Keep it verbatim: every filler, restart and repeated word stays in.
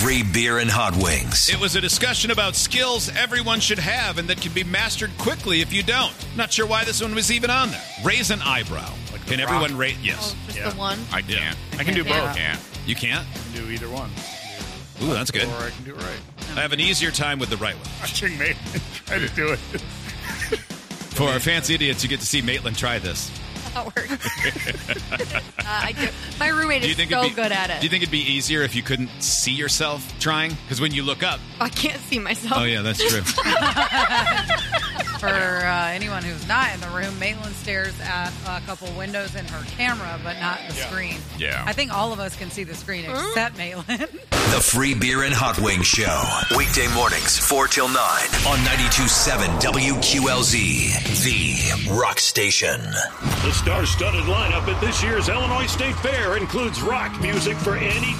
free beer and hot wings. It was a discussion about skills everyone should have and that can be mastered quickly if you don't. Not sure why this one was even on there. Raise an eyebrow. Like can rock? everyone rate? Yes. Oh, just Yeah. the one? I can't. I can do Yeah. both. Can't. You can't? I can do either one. Ooh, that's good. Or I can do it right. I have an easier time with the right one. Watching me try to do it. For our fancy idiots, you get to see Maitland try this. That works. uh, I do. My roommate Do you is think so it'd be, good at it. Do you think it'd be easier if you couldn't see yourself trying? Because when you look up, I can't see myself. oh yeah, that's true. For uh, anyone who's not in the room, Maitland stares at a couple windows in her camera, but not the Yeah. screen. Yeah. I think all of us can see the screen except Maitland. The Free Beer and Hot Wings Show. Weekday mornings, four till nine on ninety-two point seven W Q L Z, the rock station. The star-studded lineup at this year's Illinois State Fair includes rock music for any